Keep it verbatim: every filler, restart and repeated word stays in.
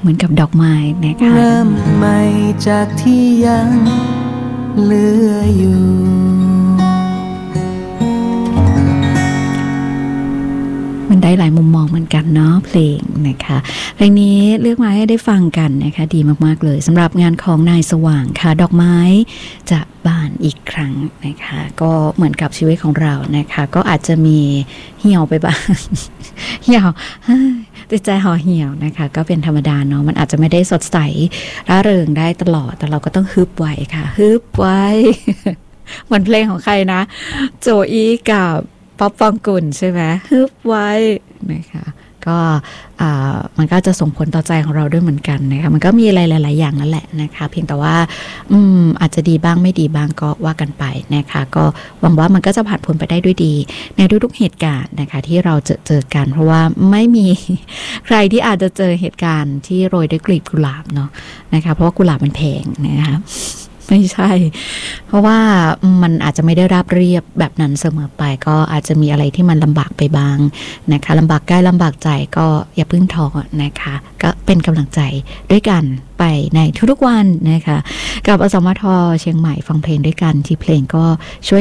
เหมือนกับดอกไม้นะคะเริ่มใหม่จากที่ยังเหลืออยู่มันได้หลายมุมมองเหมือนกันเนาะเพลงนะคะเพลงนี้เลือกมาให้ได้ฟังกันนะคะดีมากๆเลยสำหรับงานของนายสว่างค่ะดอกไม้จะบานอีกครั้งนะคะก็เหมือนกับชีวิตของเรานะคะก็อาจจะมีเหี่ยวไปบ้าง เหี่ยวจิตใจห่อเหี่ยวนะคะก็เป็นธรรมดาเนาะมันอาจจะไม่ได้สดใสร่าเริงได้ตลอดแต่เราก็ต้องฮึบไว้ค่ะฮึบไว้ เหมือนเพลงของใครนะโจอี้กับป๊อปปองกุลใช่ไหมฮึบไว้นะคะก็มันก็จะส่งผลต่อใจของเราด้วยเหมือนกันนะคะมันก็มีอะไรหลายๆอย่างนั่นแหละนะคะเพียงแต่ว่าอืมอาจจะดีบ้างไม่ดีบ้างก็ว่ากันไปนะคะก็หวังว่ามันก็จะผ่านพ้นไปได้ด้วยดีในทุกๆเหตุการณ์นะคะที่เราเจอเจอกันเพราะว่าไม่มีใครที่อาจจะเจอเหตุการณ์ที่โรยด้วยกลีบกุหลาบเนาะนะคะเพราะว่ากุหลาบมันแพงนะคะไม่ใช่เพราะว่ามันอาจจะไม่ได้ราบเรียบแบบนั้นเสมอไปก็อาจจะมีอะไรที่มันลำบากไปบ้างนะคะลำบากกายลำบากใจก็อย่าเพิ่งท้อนะคะก็เป็นกำลังใจด้วยกันไปในทุกๆวันนะคะกับอสมทเชียงใหม่ฟังเพลงด้วยกันที่เพลงก็ช่วย